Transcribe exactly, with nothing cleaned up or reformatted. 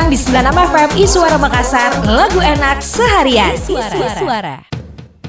datang di sembilan puluh enam F M Iswara Makassar, lagu enak seharian. Iswara. Iswara.